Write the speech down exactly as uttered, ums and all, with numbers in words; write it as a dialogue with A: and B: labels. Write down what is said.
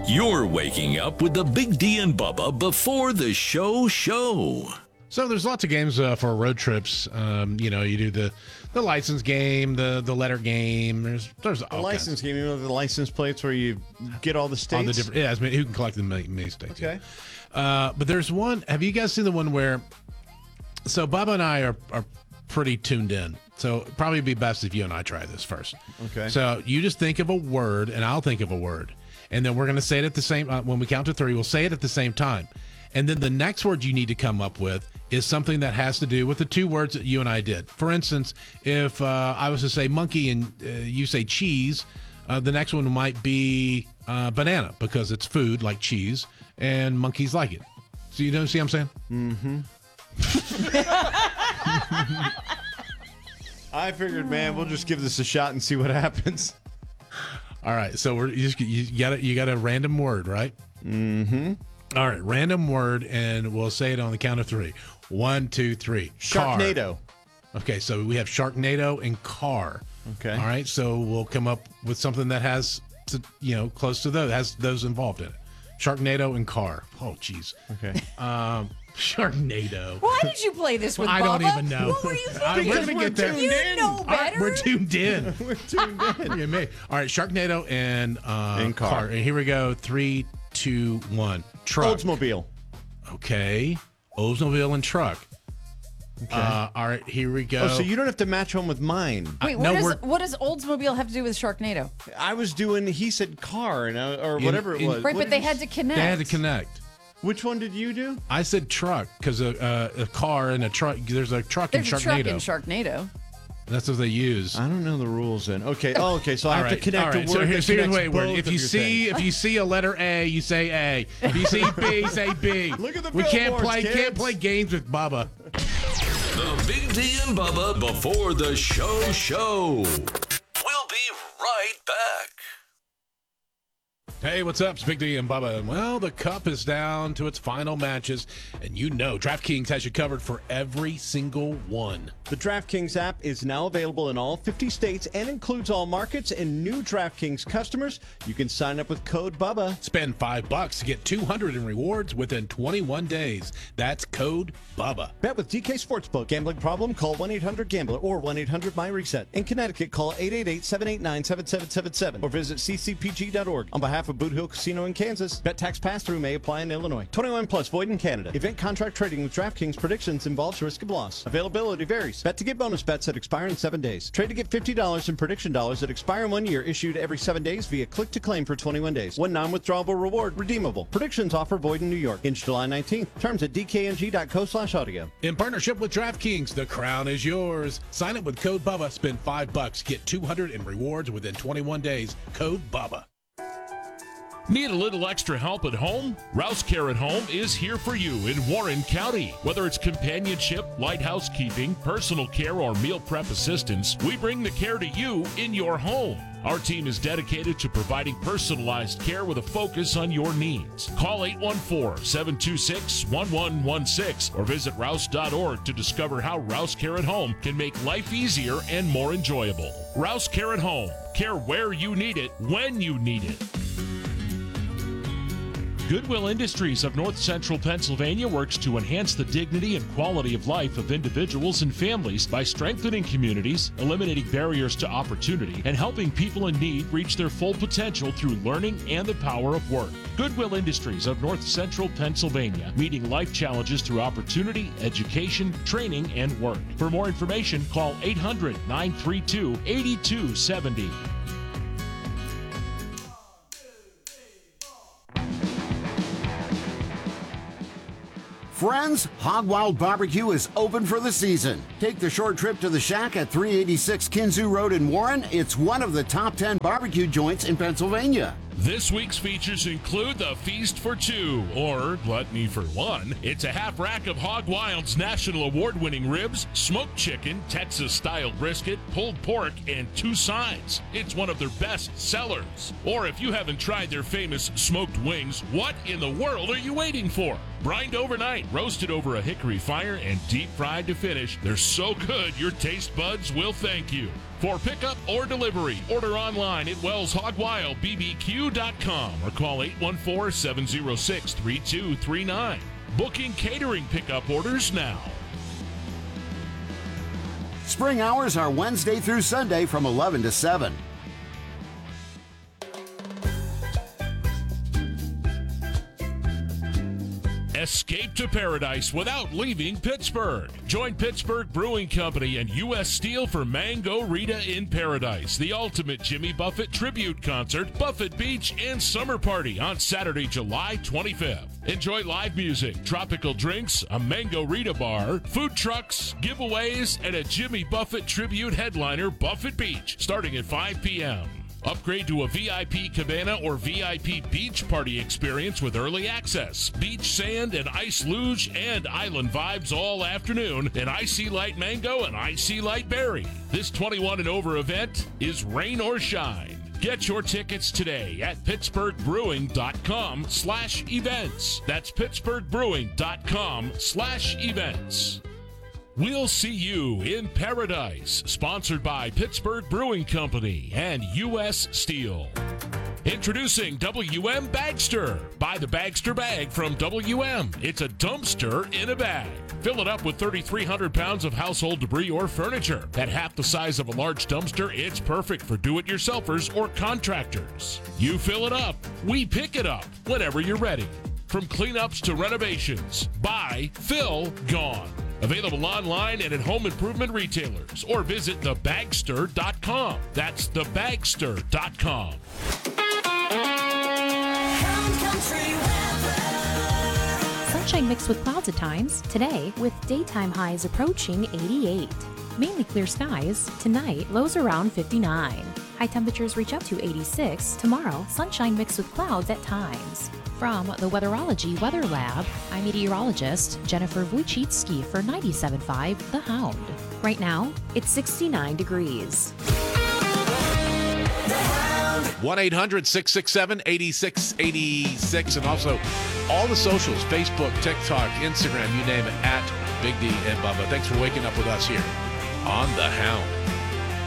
A: You're waking up with the Big D and Bubba before the show show.
B: So there's lots of games uh, for road trips. Um, you know, you do the, the license game, the the letter game. There's there's
C: the license game. You know the license plates where you get all the states.
B: All the different, yeah, who can collect the many, many states.
C: Okay.
B: Yeah. Uh, but there's one. Have you guys seen the one where? So Bubba and I are are pretty tuned in. So it'd probably be best if you and I try this first.
C: Okay.
B: So you just think of a word, and I'll think of a word, and then we're going to say it at the same. Uh, when we count to three, we'll say it at the same time. And then the next word you need to come up with is something that has to do with the two words that you and I did. For instance, if uh, I was to say monkey and uh, you say cheese, uh, the next one might be uh, banana because it's food like cheese and monkeys like it. So you don't see what I'm saying?
C: Mm-hmm. I figured, man, we'll just give this a shot and see what happens.
B: All right. So we're you, just, you got a, you got a random word, right?
C: Mm-hmm.
B: All right, random word, and we'll say it on the count of three. One, two, three.
C: Sharknado.
B: Car. Okay, so we have Sharknado and car.
C: Okay.
B: All right, so we'll come up with something that has, to, you know, close to those, has those involved in it. Sharknado and car. Oh, jeez.
C: Okay.
B: Um, Sharknado.
D: Why did you play this with
B: I
D: Bubba?
B: don't even know.
D: What were you thinking?
B: We're gonna get there.
D: You know better.
B: Right, we're tuned in.
C: We're tuned in.
B: Yeah, me. All right, Sharknado and, uh,
C: and car.
B: car. And here we go. Three, two, one. Truck.
C: Oldsmobile.
B: Okay. Oldsmobile and truck.
C: Okay.
B: Uh, all right, here we go.
C: Oh, so you don't have to match one with mine.
D: Wait, what,
B: no,
D: does,
B: we're-
D: what does Oldsmobile have to do with Sharknado?
C: I was doing, he said car and I, or
B: In-
C: whatever it
B: in-
C: was.
D: Right,
C: What
D: but they
C: did
D: had
C: you-
D: to connect.
B: They had to connect.
C: Which one did you do?
B: I said truck because a, a, a car and a truck. There's a truck
D: There's
B: in
D: a truck
B: Sharknado.
D: in Sharknado.
B: That's what they use.
C: I don't know the rules then. Okay. Oh, okay. So I
B: All
C: have
B: right,
C: to connect
B: all right.
C: a word
B: So
C: that
B: here's, here's the
C: connects
B: way it works.
C: both
B: If
C: of
B: you
C: your
B: see
C: things.
B: if you see a letter A, you say A. If you see B, say B.
C: Look at the
B: We can't
C: billboards,
B: play
C: kids.
B: can't play games with Bubba.
A: The Big D and Bubba before the show show. We'll be right back.
B: Hey, what's up? It's Big D and Bubba. Well, the cup is down to its final matches, and you know DraftKings has you covered for every single one.
C: The DraftKings app is now available in all fifty states and includes all markets. And new DraftKings customers, you can sign up with code BUBBA.
B: Spend five bucks to get two hundred in rewards within twenty-one days. That's code BUBBA.
C: Bet with D K Sportsbook. Gambling problem? Call one eight hundred gambler or one eight hundred my reset. In Connecticut, call eight eight eight, seven eight nine, seven seven seven seven or visit c c p g dot org. On behalf of Boot Hill Casino in Kansas, bet tax pass-through may apply in Illinois. twenty-one plus void in Canada. Event contract trading with DraftKings predictions involves risk of loss. Availability varies. Bet to get bonus bets that expire in seven days. Trade to get fifty dollars in prediction dollars that expire in one year, issued every seven days via click to claim for twenty-one days. One non-withdrawable reward redeemable. Predictions offer void in New York. Ends July nineteenth. Terms at d k n g dot co slash audio.
B: In partnership with DraftKings, the crown is yours. Sign up with code BUBBA. Spend five bucks. Get two hundred in rewards within twenty-one days. Code BUBBA.
E: Need a little extra help at home? Rouse Care at Home is here for you in Warren County. Whether it's companionship, light housekeeping, personal care, or meal prep assistance, we bring the care to you in your home. Our team is dedicated to providing personalized care with a focus on your needs. Call eight one four, seven two six, one one one six or visit rouse dot org to discover how Rouse Care at Home can make life easier and more enjoyable. Rouse Care at Home. Care where you need it, when you need it. Goodwill Industries of North Central Pennsylvania works to enhance the dignity and quality of life of individuals and families by strengthening communities, eliminating barriers to opportunity, and helping people in need reach their full potential through learning and the power of work. Goodwill Industries of North Central Pennsylvania, meeting life challenges through opportunity, education, training, and work. For more information, call eight hundred, nine three two, eight two seven zero.
F: Friends, Hog Wild Barbecue is open for the season. Take the short trip to the Shack at three eighty-six Kinzoo Road in Warren. It's one of the top ten barbecue joints in Pennsylvania.
E: This week's features include the Feast for Two, or Gluttony for One. It's a half rack of Hog Wild's national award-winning ribs, smoked chicken, Texas-style brisket, pulled pork, and two sides. It's one of their best sellers. Or if you haven't tried their famous smoked wings, what in the world are you waiting for? Brined overnight, roasted over a hickory fire, and deep-fried to finish. They're so good, your taste buds will thank you. For pickup or delivery, order online at wells hog wild b b q dot com or call eight one four, seven zero six, three two three nine. Booking catering pickup orders now.
F: Spring hours are Wednesday through Sunday from eleven to seven.
E: Escape to paradise without leaving Pittsburgh. Join Pittsburgh Brewing Company and U S Steel for Mango Rita in Paradise, the ultimate Jimmy Buffett tribute concert, Buffett Beach, and Summer Party on Saturday, July twenty-fifth. Enjoy live music, tropical drinks, a Mango Rita bar, food trucks, giveaways, and a Jimmy Buffett tribute headliner, Buffett Beach, starting at five p.m. Upgrade to a V I P cabana or V I P beach party experience with early access, beach sand and ice luge, and island vibes all afternoon in Icy Light Mango and Icy Light Berry. This twenty-one and over event is rain or shine. Get your tickets today at pittsburgh brewing dot com slash events. That's pittsburgh brewing dot com slash events. We'll see you in paradise, sponsored by Pittsburgh Brewing Company and U S Steel. Introducing W M Bagster. Buy the Bagster bag from W M. It's a dumpster in a bag. Fill it up with thirty-three hundred pounds of household debris or furniture. At half the size of a large dumpster, it's perfect for do-it-yourselfers or contractors. You fill it up, we pick it up whenever you're ready. From cleanups to renovations, buy, fill, gone. Available online and at home improvement retailers, or visit the bagster dot com. That's the bagster dot com.
G: Sunshine mixed with clouds at times today, with daytime highs approaching eighty-eight. Mainly clear skies. Tonight, lows around fifty-nine. High temperatures reach up to eighty-six. Tomorrow, sunshine mixed with clouds at times. From the Weatherology Weather Lab, I'm meteorologist Jennifer Wojcicki for ninety-seven point five The Hound. Right now, it's sixty-nine degrees.
B: one eight hundred, six six seven, eight six eight six. And also all the socials, Facebook, TikTok, Instagram, you name it, at Big D and Bubba. Thanks for waking up with us here on The Hound.